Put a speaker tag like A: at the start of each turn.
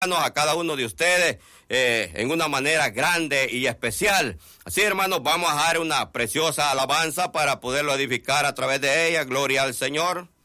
A: a cada uno de ustedes en una manera grande y especial. Así, hermanos, vamos a dar una preciosa alabanza para poderlo edificar a través de ella. Gloria al Señor.